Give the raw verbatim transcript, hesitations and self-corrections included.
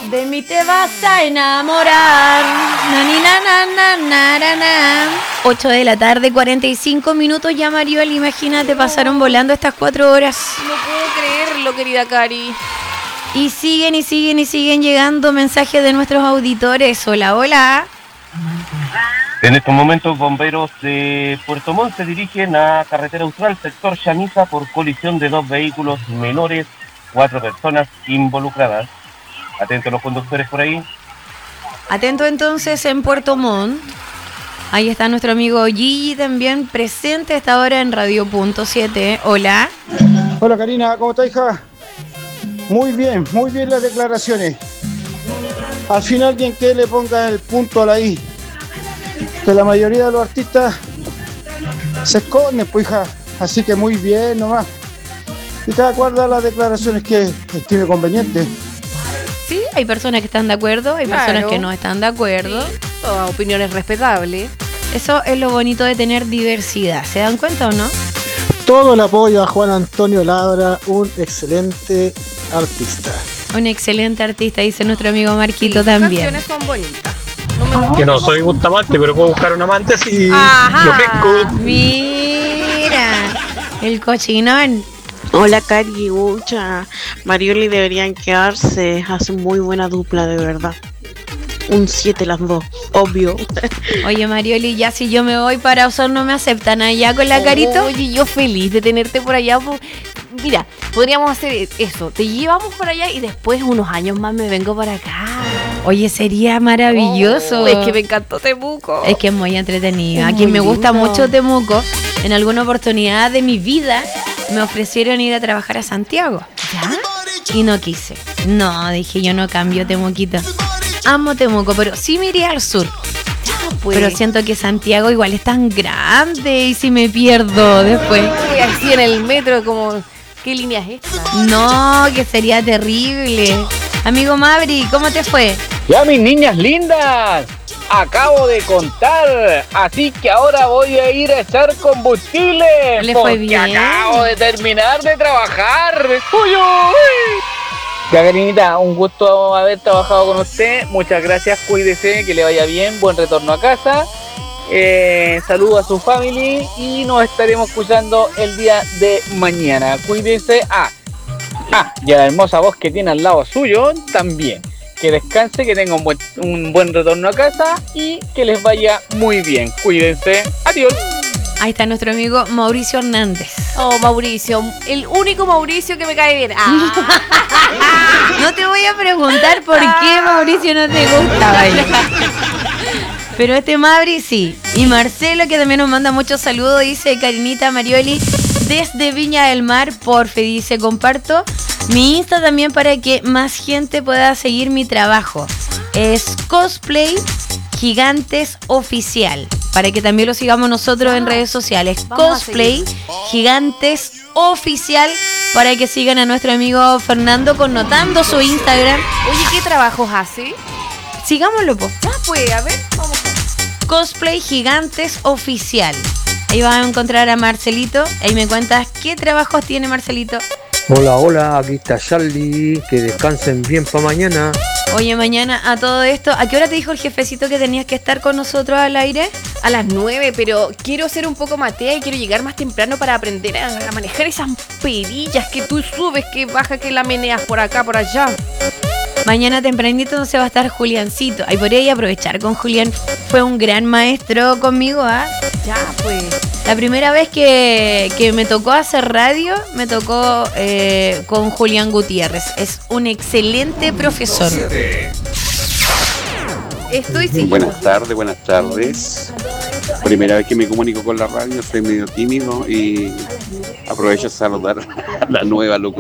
De mí te vas a enamorar. Na, ni, na, na, na, na, na, na. ocho de la tarde, cuarenta y cinco minutos ya, Mariol. Imagínate, pasaron volando estas cuatro horas. No puedo creerlo, querida Cari. Y siguen y siguen y siguen llegando mensajes de nuestros auditores. Hola, hola. En estos momentos, bomberos de Puerto Montt se dirigen a Carretera Austral, sector Chamisa, por colisión de dos vehículos menores, cuatro personas involucradas. Atentos los conductores por ahí. Atento entonces en Puerto Montt. Ahí está nuestro amigo Gigi también presente a esta hora en Radio Punto siete. Hola. Hola Karina, ¿cómo está, hija? Muy bien, muy bien las declaraciones. Al final alguien que le ponga el punto a la I. Que la mayoría de los artistas se esconden, pues, hija. Así que muy bien nomás. Y cada cual da las declaraciones que estime conveniente. Sí, hay personas que están de acuerdo, hay Claro. personas que no están de acuerdo. Sí, toda opinión es respetable. Eso es lo bonito de tener diversidad. ¿Se dan cuenta o no? Todo el apoyo a Juan Antonio Labra, un excelente artista. Un excelente artista, dice nuestro amigo Marquito Sí, también. Las canciones son bonitas. No me Que no soy Bustamante, pero puedo buscar un amante si Ajá. lo pesco. Mira, el cochinón. Hola Cari, Ucha, Marioli deberían quedarse, hacen muy buena dupla de verdad. Un siete las dos, obvio. Oye, Marioli, ya si yo me voy para Osorno, ¿me aceptan allá con la Carito? Oye, yo feliz de tenerte por allá. po- Mira, podríamos hacer eso. Te llevamos por allá y después unos años más me vengo para acá. Oye, sería maravilloso. Oh, es que me encantó Temuco. Es que es muy entretenido. Es A quien muy me gusta lindo. mucho Temuco, en alguna oportunidad de mi vida me ofrecieron ir a trabajar a Santiago. ¿Ya? Y no quise. No, dije, yo no cambio Temuquito. Amo Temuco, pero sí me iría al sur. Ya, pues. Pero siento que Santiago igual es tan grande y si me pierdo después. Uy, así en el metro, como, ¿qué línea es esta? No, que sería terrible. Amigo Mabri, ¿cómo te fue? Ya, mis niñas lindas, acabo de contar, así que ahora voy a ir a echar combustible. Le fue porque bien. acabo de terminar de trabajar. Uy, uy. Ya, Karinita, un gusto haber trabajado con usted. Muchas gracias, cuídese, que le vaya bien, buen retorno a casa. Eh, saludo a su family y nos estaremos escuchando el día de mañana. Cuídense. Ah, ah, y a la hermosa voz que tiene al lado suyo también. Que descanse, que tenga un buen, un buen retorno a casa y que les vaya muy bien. Cuídense. Adiós. Ahí está nuestro amigo Mauricio Hernández. Oh, Mauricio, el único Mauricio que me cae bien. Ah. No te voy a preguntar por qué Mauricio no te gusta, vaya. Pero este Mabri sí. Y Marcelo, que también nos manda muchos saludos, dice Karinita Marioli, desde Viña del Mar, porfe, dice, comparto mi Insta también para que más gente pueda seguir mi trabajo. Es Cosplay Gigantes Oficial, para que también lo sigamos nosotros en redes sociales. Vamos a Cosplay Gigantes Oficial, para que sigan a nuestro amigo Fernando connotando su Instagram. Oye, ¿qué trabajos hace? Sigámoslo, po. Ya, pues, a ver, vamos. Cosplay Gigantes Oficial. Ahí vas a encontrar a Marcelito. Ahí me cuentas qué trabajos tiene Marcelito. Hola, hola, aquí está Charlie, que descansen bien para mañana. Oye, mañana a todo esto, ¿a qué hora te dijo el jefecito que tenías que estar con nosotros al aire? A las nueve, pero quiero ser un poco matea y quiero llegar más temprano para aprender a, a manejar esas perillas que tú subes, que baja, que la meneas por acá, por allá. Mañana tempranito no se va a estar Juliancito. Ahí podría ir a aprovechar con Julián. Fue un gran maestro conmigo, ¿ah? Ya, pues. La primera vez que, que me tocó hacer radio, me tocó eh, con Julián Gutiérrez. Es un excelente profesor. Estoy sin. Buenas tardes, buenas tardes. Primera vez que me comunico con la radio, soy medio tímido y aprovecho a saludar a la nueva locutora.